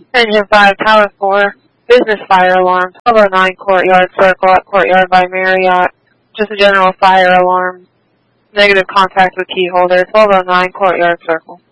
Engine 5, Tower 4, business fire alarm, 1209 Courtyard Circle at Courtyard by Marriott. Just a general fire alarm. Negative contact with key holder, 1209 Courtyard Circle.